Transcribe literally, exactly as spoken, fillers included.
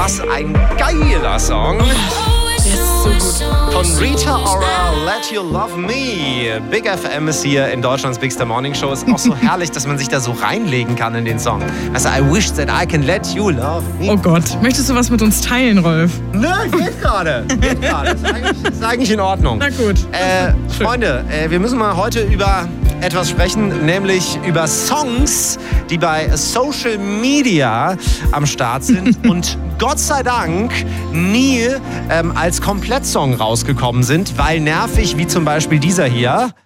Was ein geiler Song. Der ist so gut. Von Rita Ora, Let You Love Me. Big F M ist hier in Deutschlands Big Star Morning Show. Ist auch so herrlich, dass man sich da so reinlegen kann in den Song. Also, I wish that I can let you love me. Oh Gott, möchtest du was mit uns teilen, Rolf? Nö, geht gerade. Geht gerade. Ist eigentlich, ist eigentlich in Ordnung. Na gut. Äh, Freunde, äh, wir müssen mal heute über etwas sprechen, nämlich über Songs, die bei Social Media am Start sind und Gott sei Dank nie ähm, als Komplettsong rausgekommen sind, weil nervig, wie zum Beispiel dieser hier.